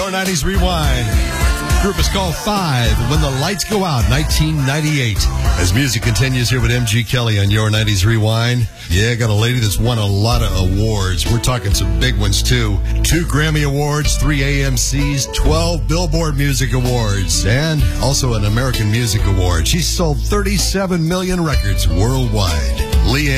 Your 90s Rewind. Group is called Five, When the Lights Go Out, 1998. As music continues here with MG Kelly on Your 90s Rewind. Yeah, got a lady that's won a lot of awards. We're talking some big ones, too. 2 Grammy Awards, 3 AMCs, 12 Billboard Music Awards, and also an American Music Award. She's sold 37 million records worldwide. Leanne